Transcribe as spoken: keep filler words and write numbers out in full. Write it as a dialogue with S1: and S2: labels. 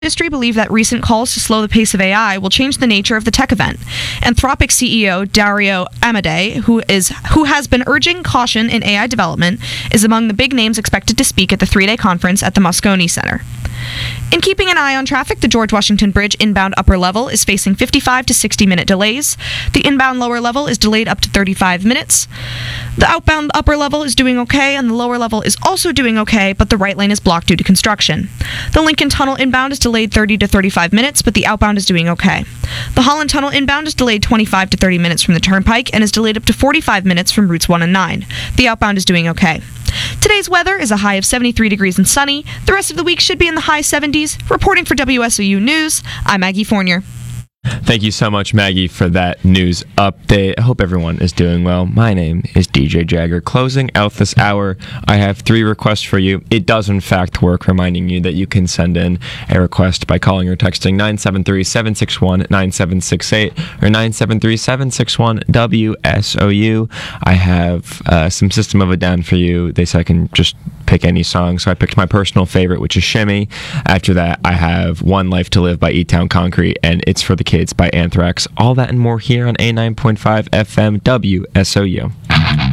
S1: industry believe that recent calls to slow the pace of A I will change the nature of the tech event. Anthropic C E O Dario Amodei, who is who has been urging caution in A I development, is among the big names expected to speak at the three-day conference at the Moscone Center. In keeping an eye on traffic, the George Washington Bridge inbound upper level is facing fifty-five to sixty minute delays. The inbound lower level is delayed up to thirty-five minutes. The outbound upper level is doing okay, and the lower level is also doing okay, but the right lane is blocked due to construction. The Lincoln Tunnel inbound is delayed thirty to thirty-five minutes, but the outbound is doing okay. The Holland Tunnel inbound is delayed twenty-five to thirty minutes from the Turnpike and is delayed up to forty-five minutes from routes one and nine. The outbound is doing okay. Today's weather is a high of seventy-three degrees and sunny. The rest of the week should be in the high seventies. Reporting for W S O U News, I'm Maggie Fournier.
S2: Thank you so much, Maggie, for that news update. I hope everyone is doing well. My name is D J Jagger. Closing out this hour, I have three requests for you. It does, in fact, work, reminding you that you can send in a request by calling or texting nine seven three, seven six one, nine seven six eight or nine seven three, seven six one, W S O U. I have uh, some System of a Down for you. They said I can just pick any song, so I picked my personal favorite, which is Shimmy. After that, I have One Life to Live by E-Town Concrete, and It's for the Kids by Anthrax. All that and more here on A nine point five F M W S O U.